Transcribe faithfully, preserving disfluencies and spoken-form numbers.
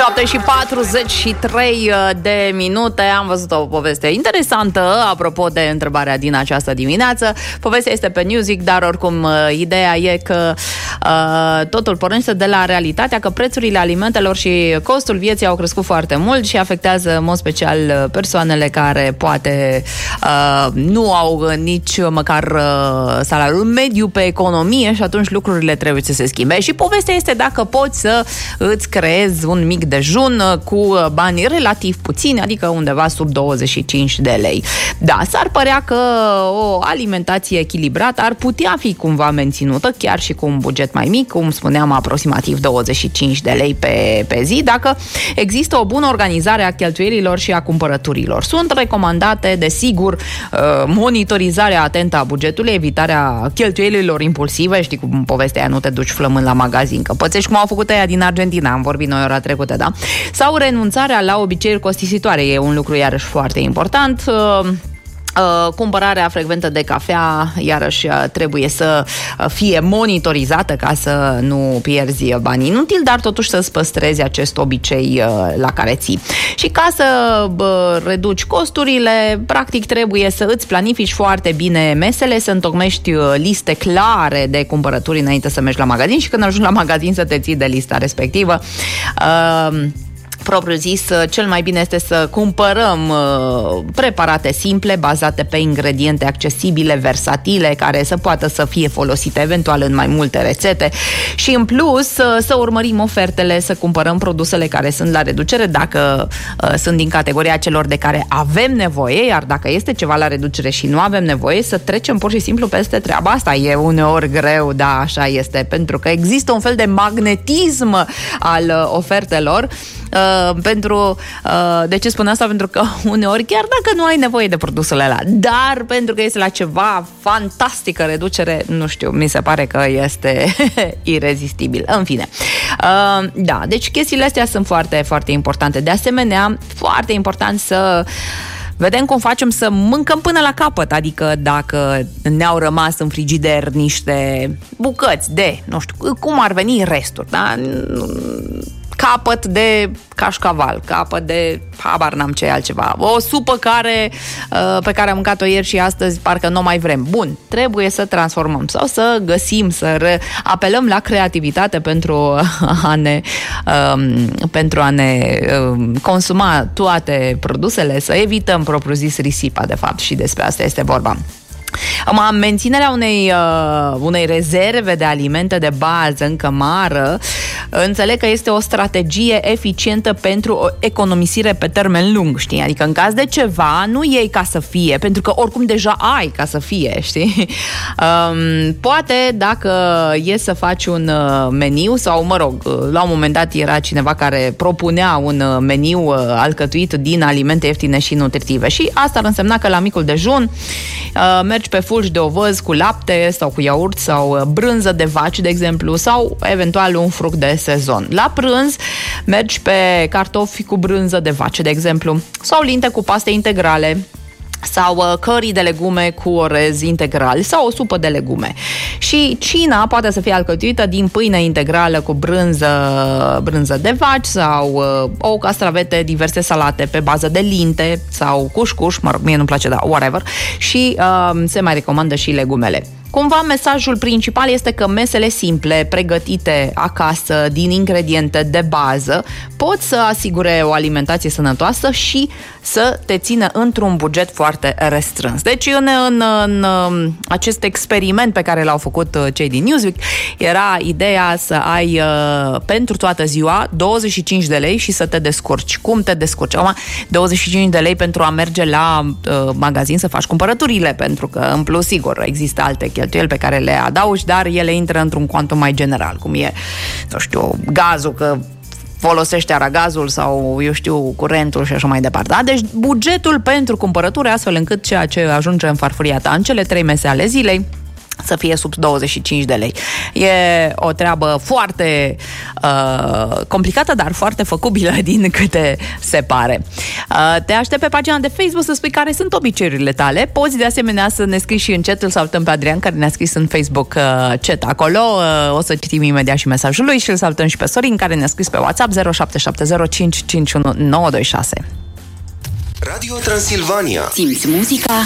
șapte și patruzeci și trei de minute. Am văzut o poveste interesantă apropo de întrebarea din această dimineață. Povestea este pe Newsweek, dar oricum ideea e că uh, totul pornește de la realitatea că prețurile alimentelor și costul vieții au crescut foarte mult și afectează în mod special persoanele care poate uh, nu au nici măcar uh, salariul mediu pe economie și atunci lucrurile trebuie să se schimbe. Și povestea este dacă poți să îți creezi un mic dejun cu bani relativ puțini, adică undeva sub douăzeci și cinci de lei. Da, s-ar părea că o alimentație echilibrată ar putea fi cumva menținută, chiar și cu un buget mai mic, cum spuneam, aproximativ douăzeci și cinci de lei pe, pe zi, dacă există o bună organizare a cheltuielilor și a cumpărăturilor. Sunt recomandate, desigur, monitorizarea atentă a bugetului, evitarea cheltuielilor impulsive, știi cum povestea aia, nu te duci flămând la magazin, că pățești cum au făcut aia din Argentina, am vorbit noi ora trecută, da? Sau renunțarea la obiceiuri costisitoare, e un lucru iarăși foarte important. Uh, cumpărarea frecventă de cafea, iarăși trebuie să fie monitorizată ca să nu pierzi bani inutil, dar totuși să-ți păstrezi acest obicei uh, la care ții. Și ca să uh, reduci costurile, practic trebuie să îți planifici foarte bine mesele, să întocmești liste clare de cumpărături înainte să mergi la magazin și când ajungi la magazin să te ții de lista respectivă. Uh, Propriu zis, cel mai bine este să cumpărăm uh, preparate simple, bazate pe ingrediente accesibile, versatile, care să poată să fie folosite eventual în mai multe rețete și în plus uh, să urmărim ofertele, să cumpărăm produsele care sunt la reducere dacă uh, sunt din categoria celor de care avem nevoie, iar dacă este ceva la reducere și nu avem nevoie, să trecem pur și simplu peste treaba asta. E uneori greu, da, așa este, pentru că există un fel de magnetism al uh, ofertelor. Uh, pentru, uh, de ce spun asta? Pentru că uneori, chiar dacă nu ai nevoie de produsele alea, dar pentru că este la ceva fantastică reducere, nu știu, mi se pare că este irezistibil. În fine. Uh, da, deci chestiile astea sunt foarte, foarte importante. De asemenea, foarte important să vedem cum facem să mâncăm până la capăt, adică dacă ne-au rămas în frigider niște bucăți de, nu știu, cum ar veni resturi, da? Capăt de cașcaval, capăt de, habar n-am ce altceva, o supă care, pe care am mâncat-o ieri și astăzi parcă nu mai vrem. Bun, trebuie să transformăm sau să găsim, să re- apelăm la creativitate pentru a ne, um, pentru a ne um, consuma toate produsele, să evităm propriu-zis risipa, de fapt, și despre asta este vorba. Menținerea unei, uh, unei rezerve de alimente de bază în cămară, înțeleg că este o strategie eficientă pentru o economisire pe termen lung, știi? Adică în caz de ceva, nu iei ca să fie, pentru că oricum deja ai ca să fie, știi? Um, poate dacă e să faci un meniu sau, mă rog, la un moment dat era cineva care propunea un meniu alcătuit din alimente ieftine și nutritive și asta ar însemna că la micul dejun uh, mergi pe fulgi de ovăz cu lapte sau cu iaurt sau brânză de vaci, de exemplu, sau eventual un fruct de sezon. La prânz mergi pe cartofi cu brânză de vaci, de exemplu, sau linte cu paste integrale, sau uh, curry de legume cu orez integral sau o supă de legume. Și cina poate să fie alcătuită din pâine integrală cu brânză, brânză de vaci sau uh, ou, castravete, diverse salate pe bază de linte sau cușcuș, mă rog, mie nu-mi place, dar whatever. Și uh, se mai recomandă și legumele. Cumva mesajul principal este că mesele simple, pregătite acasă, din ingrediente de bază, pot să asigure o alimentație sănătoasă și să te țină într-un buget foarte restrâns. Deci în, în, în acest experiment pe care l-au făcut cei din Newsweek, era ideea să ai uh, pentru toată ziua douăzeci și cinci de lei și să te descurci. Cum te descurci? Acum, douăzeci și cinci de lei pentru a merge la uh, magazin să faci cumpărăturile, pentru că în plus, sigur, există alte cheltuieli pe care le adaugi, dar ele intră într-un cuantum mai general, cum e, nu știu, gazul, că folosește aragazul sau, eu știu, curentul și așa mai departe. Da? Deci bugetul pentru cumpărături, astfel încât ceea ce ajunge în farfuria ta în cele trei mese ale zilei să fie sub douăzeci și cinci de lei. E o treabă foarte uh, complicată, dar foarte făcubilă din câte se pare. Uh, te aștept pe pagina de Facebook să spui care sunt obiceiurile tale. Poți de asemenea să ne scrii și în chat, îl salutăm pe Adrian care ne-a scris în Facebook uh, chat acolo. Uh, o să citim imediat și mesajul lui și îl salutăm și pe Sorin care ne-a scris pe WhatsApp zero șapte șapte zero cinci cinci unu nouă doi șase. Radio Transilvania. Simți muzica